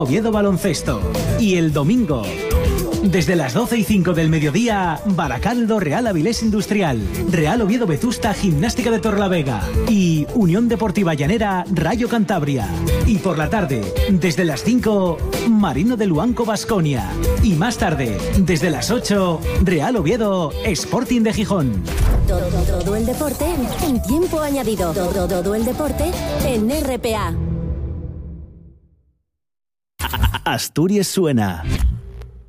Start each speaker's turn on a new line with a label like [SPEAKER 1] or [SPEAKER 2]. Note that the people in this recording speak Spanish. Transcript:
[SPEAKER 1] Oviedo Baloncesto. Y el domingo, desde las 12:05 del mediodía, Baracaldo Real Avilés Industrial, Real Oviedo Vetusta Gimnástica de Torlavega y Unión Deportiva Llanera Rayo Cantabria. Y por la tarde, desde las 5, Marino de Luanco Baskonia. Y más tarde, desde las 8, Real Oviedo Sporting de Gijón.
[SPEAKER 2] Todo el deporte en tiempo añadido. Todo el deporte en RPA.
[SPEAKER 1] Asturias suena.